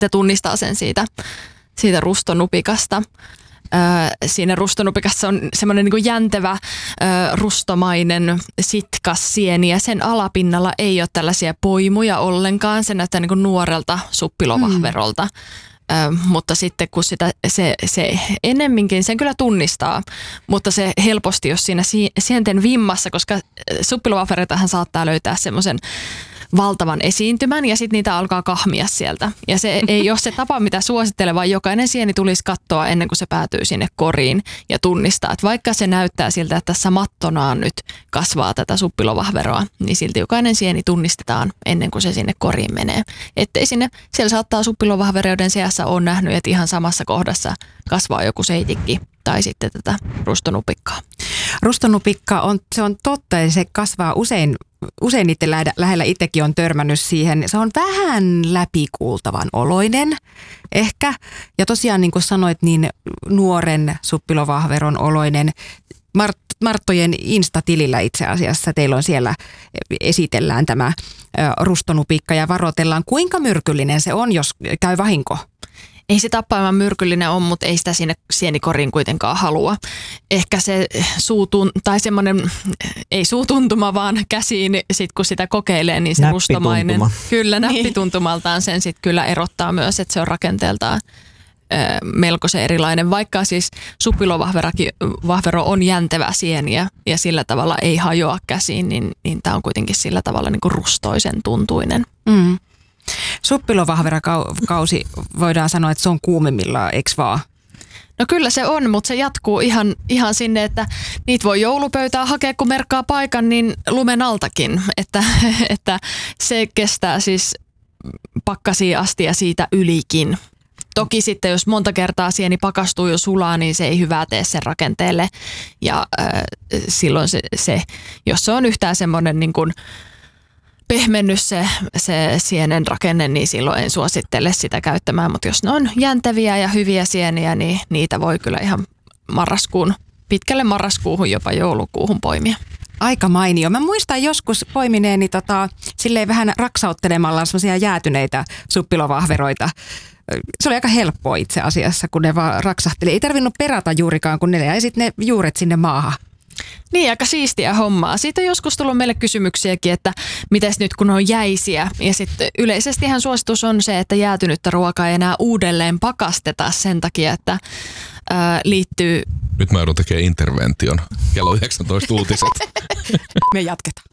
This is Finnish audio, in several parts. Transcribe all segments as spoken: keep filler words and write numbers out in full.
sitten tunnistaa sen siitä, siitä rustonupikasta. Öö, siinä rustonupikassa on semmoinen niin kuin jäntevä, öö, rustomainen, sitkas sieni ja sen alapinnalla ei ole tällaisia poimuja ollenkaan. Se näyttää niin kuin nuorelta suppilovahverolta. Mm. Öö, mutta sitten kun sitä, se, se enemminkin, sen kyllä tunnistaa, mutta se helposti, jos siinä sienten vimmassa, koska suppilovahvereitahan saattaa löytää semmoisen valtavan esiintymän ja sitten niitä alkaa kahmia sieltä. Ja se ei ole se tapa, mitä suosittelen, vaan jokainen sieni tulisi katsoa ennen kuin se päätyy sinne koriin ja tunnistaa, että vaikka se näyttää siltä, että tässä mattonaan nyt kasvaa tätä suppilovahveroa, niin silti jokainen sieni tunnistetaan ennen kuin se sinne koriin menee. Ettei sinne, siellä saattaa suppilovahveroiden seassa on nähnyt, että ihan samassa kohdassa kasvaa joku seitikki tai sitten tätä rustonupikkaa. Rustonupikka on, se on totta ja se kasvaa usein, usein niiden lähellä itsekin on törmännyt siihen. Se on vähän läpikuultavan oloinen ehkä ja tosiaan niin kuin sanoit, niin nuoren suppilovahveron oloinen. Mart, Marttojen Insta-tilillä itse asiassa teillä on siellä, esitellään tämä rustonupikka ja varoitellaan. Kuinka myrkyllinen se on, jos käy vahinko? Ei se tappaamaan myrkyllinen ole, mutta ei sitä sinne sienikoriin kuitenkaan halua. Ehkä se suutun, tai semmoinen, ei suutuntuma, vaan käsiin, sit kun sitä kokeilee, niin se rustomainen. Kyllä, näppituntumaltaan sen sitten kyllä erottaa myös, että se on rakenteeltaan ö, melko se erilainen. Vaikka siis suppilovahvero on jäntevä sieni ja, ja sillä tavalla ei hajoa käsiin, niin, niin tämä on kuitenkin sillä tavalla niin kuin rustoisen tuntuinen. Mm. Suppilovahverakausi voidaan sanoa, että se on kuumimmillaan, eikö vaan? No kyllä se on, mutta se jatkuu ihan, ihan sinne, että niitä voi joulupöytää hakea, kun merkkaa paikan, niin lumen altakin. Että, että se kestää siis pakkasiin asti ja siitä ylikin. Toki sitten, jos monta kertaa sieni pakastuu jo sulaa, niin se ei hyvää tee sen rakenteelle. Ja äh, silloin se, se, jos se on yhtään semmoinen niin kuin pehmennyt se, se sienen rakenne, niin silloin en suosittele sitä käyttämään. Mutta jos ne on jänteviä ja hyviä sieniä, niin niitä voi kyllä ihan marraskuun, pitkälle marraskuuhun, jopa joulukuuhun poimia. Aika mainio. Mä muistan joskus poimineeni tota, silleen vähän raksauttelemalla semmoisia jäätyneitä suppilovahveroita. Se oli aika helppoa itse asiassa, kun ne vaan raksahteli. Ei tarvinnut perata juurikaan, kun ne jäi sitten ne juuret sinne maahan. Niin, aika siistiä hommaa. Siitä on joskus tullut meille kysymyksiäkin, että mites nyt kun on jäisiä. Ja sitten yleisestihän suositus on se, että jäätynyttä ruokaa ei enää uudelleen pakasteta sen takia, että ää, liittyy... Nyt mä joudun tekemään intervention. Kello yhdeksäntoista uutiset. Me jatketaan.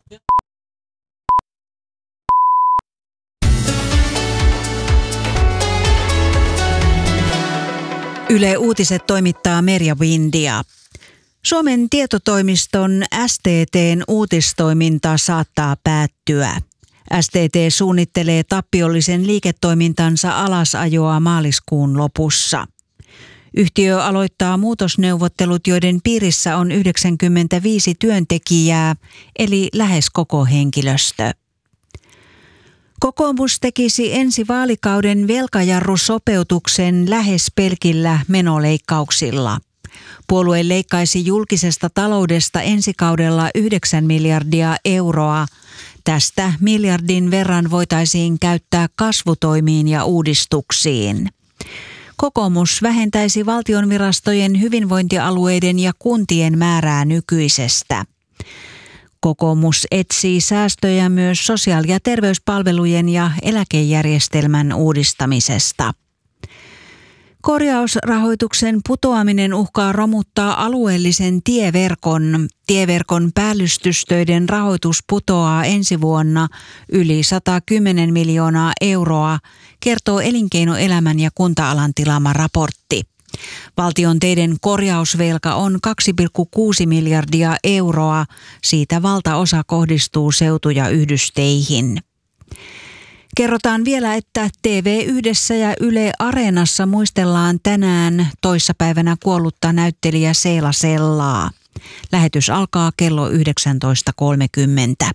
Yle Uutiset toimittaa Merja Windia. Suomen tietotoimiston S T T:n uutistoiminta saattaa päättyä. S T T suunnittelee tappiollisen liiketoimintansa alasajoa maaliskuun lopussa. Yhtiö aloittaa muutosneuvottelut, joiden piirissä on yhdeksänkymmentäviisi työntekijää, eli lähes koko henkilöstö. Kokoomus tekisi ensi vaalikauden velkajarrusopeutuksen lähes pelkillä menoleikkauksilla. Puolue leikkaisi julkisesta taloudesta ensi kaudella yhdeksän miljardia euroa. Tästä miljardin verran voitaisiin käyttää kasvutoimiin ja uudistuksiin. Kokoomus vähentäisi valtionvirastojen, hyvinvointialueiden ja kuntien määrää nykyisestä. Kokoomus etsii säästöjä myös sosiaali- ja terveyspalvelujen ja eläkejärjestelmän uudistamisesta. Korjausrahoituksen putoaminen uhkaa romuttaa alueellisen tieverkon. Tieverkon päällystystöiden rahoitus putoaa ensi vuonna yli sata kymmenen miljoonaa euroa, kertoo elinkeinoelämän ja kunta-alan tilaama raportti. Valtion teiden korjausvelka on kaksi pilkku kuusi miljardia euroa. Siitä valtaosa kohdistuu seutu- ja yhdysteihin. Kerrotaan vielä, että T V yhdessä ja Yle Areenassa muistellaan tänään toissapäivänä kuollutta näyttelijä Seela Sellaa. Lähetys alkaa kello yhdeksäntoista kolmekymmentä.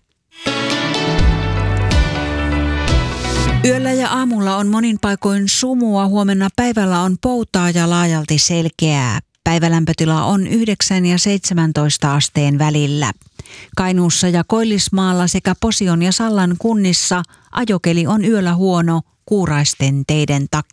Yöllä ja aamulla on monin paikoin sumua, huomenna päivällä on poutaa ja laajalti selkeää. Päivälämpötila on yhdeksän ja seitsemäntoista asteen välillä. Kainuussa ja Koillismaalla sekä Posion ja Sallan kunnissa ajokeli on yöllä huono, kuuraisten teiden takia.